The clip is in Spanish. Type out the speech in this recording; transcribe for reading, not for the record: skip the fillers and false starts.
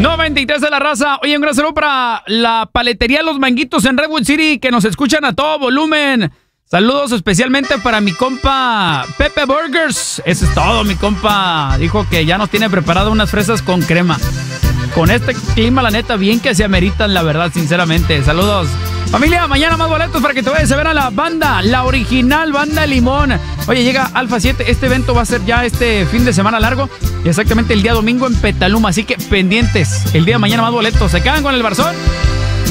93 de la raza. Oye, un gran saludo para la paletería Los Manguitos en Redwood City, que nos escuchan a todo volumen. Saludos especialmente para mi compa Pepe Burgers. Eso es todo, mi compa. Dijo que ya nos tiene preparado unas fresas con crema. Con este clima, la neta, bien que se ameritan, la verdad, sinceramente. Saludos. Familia, mañana más boletos para que te vayas a ver a la banda, la original Banda Limón. Oye, llega Alfa 7. Este evento va a ser ya este fin de semana largo. Y exactamente el día domingo en Petaluma. Así que pendientes. El día de mañana más boletos. ¿Se quedan con el Barzón?